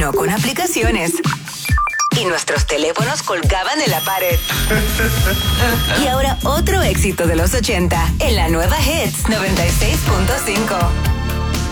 no con aplicaciones. Y nuestros teléfonos colgaban en la pared. Y ahora otro éxito de los 80 en la nueva Hits 96.5.